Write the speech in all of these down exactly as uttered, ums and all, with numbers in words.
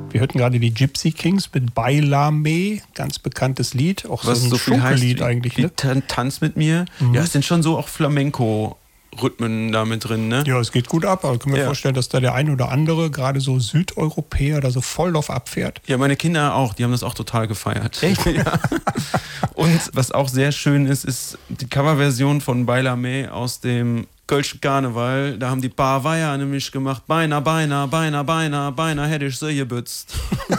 Wir hörten gerade die Gypsy Kings mit Bailame, ganz bekanntes Lied, auch Was so ein so viel heißt Schunkellied wie, eigentlich. wie Ne? Tanz mit mir. Mhm. Ja, es sind schon so auch Flamenco-Rhythmen da mit drin, ne? Ja, es geht gut ab, aber ich kann mir ja. vorstellen, dass da der ein oder andere, gerade so Südeuropäer, da so voll drauf abfährt. Ja, meine Kinder auch, die haben das auch total gefeiert. Echt? Ja. Und was auch sehr schön ist, ist die Coverversion von Bailame aus dem Kölsch Karneval. Da haben die Barweier nämlich gemacht, beinahe, beinahe, beinahe, beinahe, beinahe hätte ich sie gebützt.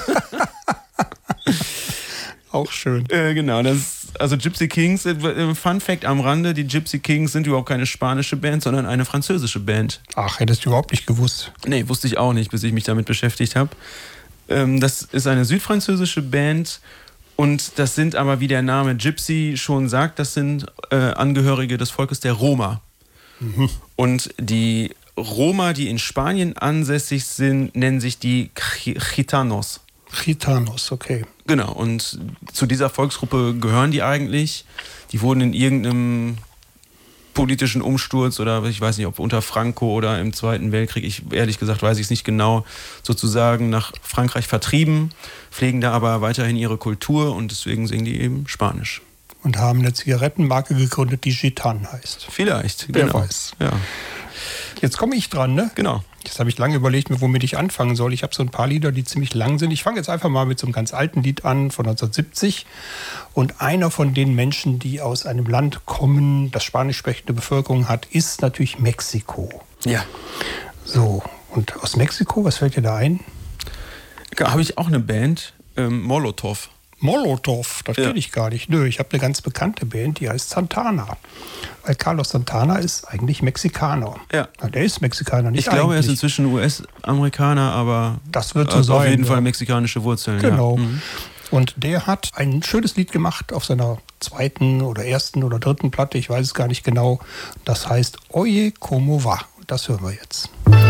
Auch schön. Äh, genau, das also Gypsy Kings, äh, Fun Fact am Rande, die Gypsy Kings sind überhaupt keine spanische Band, sondern eine französische Band. Ach, hättest du überhaupt nicht gewusst? Nee, wusste ich auch nicht, bis ich mich damit beschäftigt habe. Ähm, das ist eine südfranzösische Band und das sind aber, wie der Name Gypsy schon sagt, das sind äh, Angehörige des Volkes der Roma. Mhm. Und die Roma, die in Spanien ansässig sind, nennen sich die Gitanos. Gitanos, okay. Genau, und zu dieser Volksgruppe gehören die eigentlich. Die wurden in irgendeinem politischen Umsturz oder ich weiß nicht, ob unter Franco oder im Zweiten Weltkrieg, ich ehrlich gesagt weiß ich es nicht genau, sozusagen nach Frankreich vertrieben, pflegen da aber weiterhin ihre Kultur und deswegen singen die eben Spanisch. Und haben eine Zigarettenmarke gegründet, die Gitan heißt. Vielleicht, Wer genau. weiß. Ja. Jetzt komme ich dran, ne? Genau. Jetzt habe ich lange überlegt, womit ich anfangen soll. Ich habe so ein paar Lieder, die ziemlich lang sind. Ich fange jetzt einfach mal mit so einem ganz alten Lied an, von neunzehnhundertsiebzig. Und einer von den Menschen, die aus einem Land kommen, das spanisch sprechende Bevölkerung hat, ist natürlich Mexiko. Ja. So, und aus Mexiko, was fällt dir da ein? Da habe ich auch eine Band, ähm, Molotov. Molotov, das Ja. kenne ich gar nicht. Nö, ich habe eine ganz bekannte Band, die heißt Santana. Weil Carlos Santana ist eigentlich Mexikaner. Ja. Der ist Mexikaner, nicht Ich glaube, er ist eigentlich. inzwischen U S-Amerikaner, aber Das wird so hat auf sein, jeden ja. Fall mexikanische Wurzeln. Genau. Ja. Mhm. Und der hat ein schönes Lied gemacht auf seiner zweiten oder ersten oder dritten Platte, ich weiß es gar nicht genau. Das heißt Oye, como va. Und das hören wir jetzt.